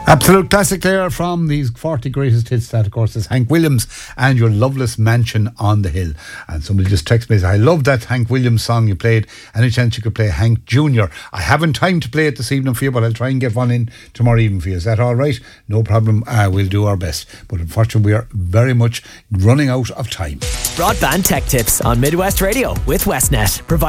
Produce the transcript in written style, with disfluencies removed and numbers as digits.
Absolute classic there from these 40 greatest hits. That, of course, is Hank Williams and Your Loveless Mansion on the Hill. And somebody just texted me and said, I love that Hank Williams song you played. Any chance you could play Hank Jr.? I haven't time to play it this evening for you, but I'll try and get one in tomorrow evening for you. Is that all right? No problem. We'll do our best. But unfortunately, we are very much running out of time. Broadband Tech Tips on Midwest Radio with Westnet.